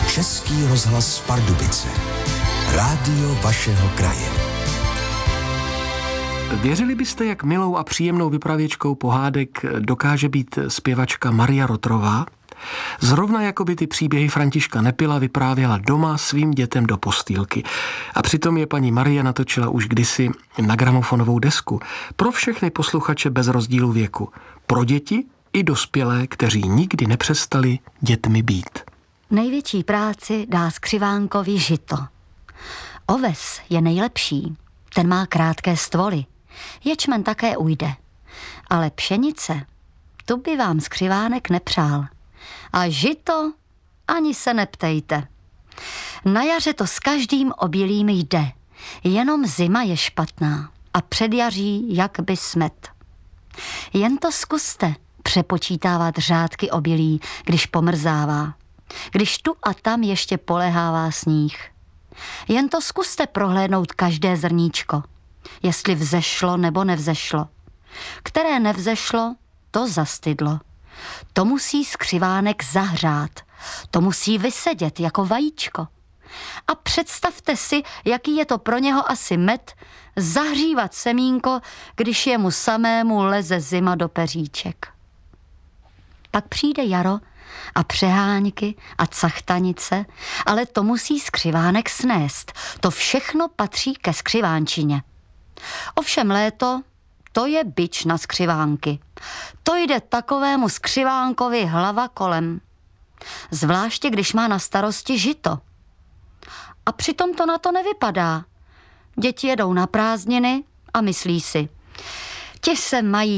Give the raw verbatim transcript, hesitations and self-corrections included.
Český rozhlas Pardubice. Rádio vašeho kraje. Věřili byste, jak milou a příjemnou vypravěčkou pohádek dokáže být zpěvačka Maria Rotrová? Zrovna jako by ty příběhy Františka Nepila vyprávěla doma svým dětem do postýlky. A přitom je paní Marie natočila už kdysi na gramofonovou desku pro všechny posluchače bez rozdílu věku. Pro děti i dospělé, kteří nikdy nepřestali dětmi být. Největší práci dá skřivánkovi žito. Oves je nejlepší, ten má krátké stvoly. Ječmen také ujde. Ale pšenice, tu by vám skřivánek nepřál. A žito ani se neptejte. Na jaře to s každým obilím jde, jenom zima je špatná a předjaří jak by smet. Jen to zkuste přepočítávat řádky obilí, když pomrzává, když tu a tam ještě polehává sníh. Jen to zkuste prohlédnout každé zrníčko, jestli vzešlo nebo nevzešlo. Které nevzešlo, to zastydlo. To musí skřivánek zahřát, to musí vysedět jako vajíčko. A představte si, jaký je to pro něho asi med zahřívat semínko, když jemu samému leze zima do peříček. Pak přijde jaro a přeháňky a cachtanice, ale to musí skřivánek snést. To všechno patří ke skřivánčině. Ovšem léto, to je bič na skřivánky. To jde takovému skřivánkovi hlava kolem. Zvláště, když má na starosti žito. A přitom to na to nevypadá. Děti jedou na prázdniny a myslí si, ti se mají